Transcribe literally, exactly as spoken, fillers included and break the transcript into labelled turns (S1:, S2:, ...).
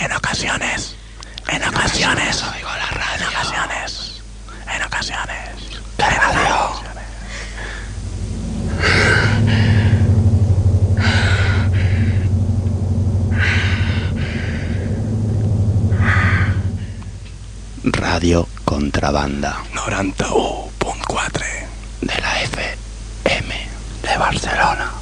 S1: En ocasiones, en ocasiones, oigo la radio. En ocasiones, en ocasiones. ¿Qué radio?
S2: Radio Contrabanda
S1: noranta u punt quatre
S2: de la F M de Barcelona.